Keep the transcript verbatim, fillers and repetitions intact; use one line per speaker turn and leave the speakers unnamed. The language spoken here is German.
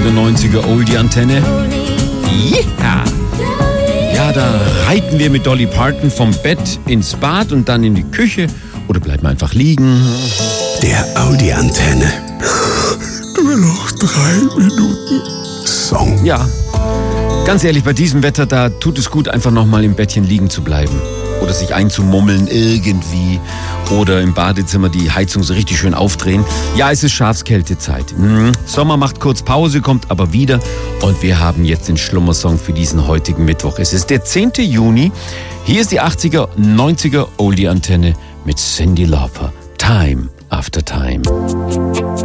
achtziger, neunziger Oldie-Antenne. Yeah. Ja, da reiten wir mit Dolly Parton vom Bett ins Bad und dann in die Küche oder bleiben einfach liegen.
Der Audi-Antenne. Nur noch drei Minuten Song.
Ja, ganz ehrlich, bei diesem Wetter, da tut es gut, einfach nochmal im Bettchen liegen zu bleiben. Oder sich einzumummeln irgendwie. Oder im Badezimmer die Heizung so richtig schön aufdrehen. Ja, es ist Schafskältezeit. Mhm. Sommer macht kurz Pause, kommt aber wieder. Und wir haben jetzt den Schlummersong für diesen heutigen Mittwoch. Es ist der zehnte Juni. Hier ist die achtziger, neunziger Oldie-Antenne mit Cyndi Lauper. Time after Time.